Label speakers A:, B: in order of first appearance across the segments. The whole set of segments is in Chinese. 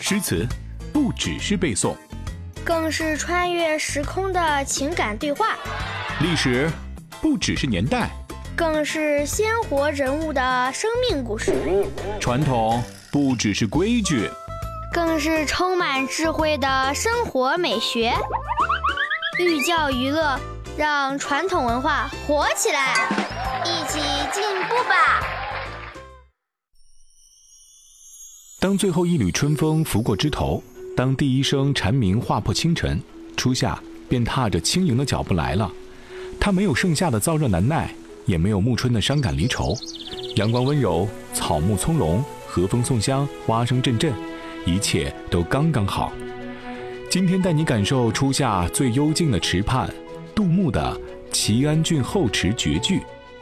A: 诗词不只是背诵，
B: 更是穿越时空的情感对话；
A: 历史不只是年代，
B: 更是鲜活人物的生命故事；
A: 传统不只是规矩，
B: 更是充满智慧的生活美学。寓教于乐，让传统文化活起来，一起进步吧！
A: 当最后一缕春风拂过枝头，当第一声蝉鸣划破清晨，初夏便踏着轻盈的脚步来了。它没有盛夏的燥热难耐，也没有暮春的伤感离愁，阳光温柔，草木葱茏，和风送香，花声阵阵，一切都刚刚好。今天带你感受初夏最幽静的池畔，杜牧的《齐安郡后池绝句》。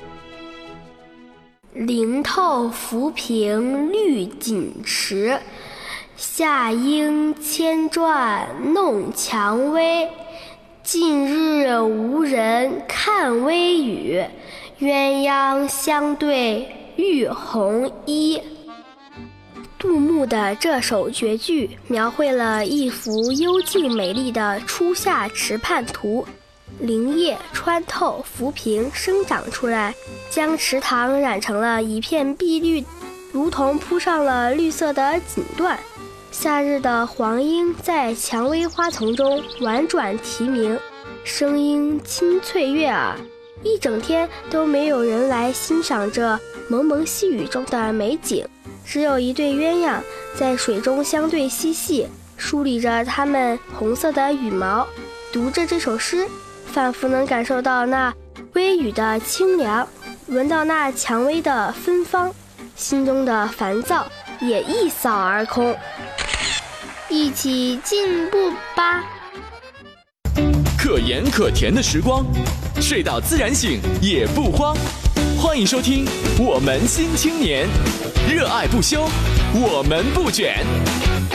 C: 林透浮萍绿锦池，夏莺千啭弄蔷薇。近日无人看微雨，鸳鸯相对浴红衣。杜牧的这首绝句描绘了一幅幽静美丽的初夏池畔图，林叶穿透浮萍生长出来，将池塘染成了一片碧绿，如同铺上了绿色的锦缎。夏日的黄莺在蔷薇花丛中婉转啼鸣，声音清脆悦耳，一整天都没有人来欣赏这蒙蒙细雨中的美景，只有一对鸳鸯在水中相对嬉戏，梳理着它们红色的羽毛。读着这首诗，仿佛能感受到那微雨的清凉，闻到那蔷薇的芬芳，心中的烦躁也一扫而空。一起进步吧！
D: 可盐可甜的时光，睡到自然醒也不慌。欢迎收听《我们新青年》，热爱不休，我们不卷。